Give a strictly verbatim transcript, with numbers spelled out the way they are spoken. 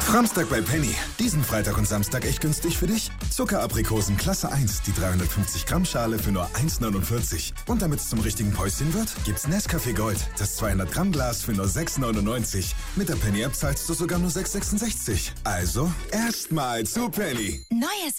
Samstag bei Penny. Diesen Freitag und Samstag echt günstig für dich. Zuckeraprikosen Klasse eins, die dreihundertfünfzig Gramm Schale für nur eins neunundvierzig. Und damit es zum richtigen Päuschen wird, gibt's Nescafé Gold, das zweihundert Gramm Glas für nur sechs neunundneunzig. Mit der Penny App zahlst du sogar nur sechs sechsundsechzig. Also erstmal zu Penny. Neues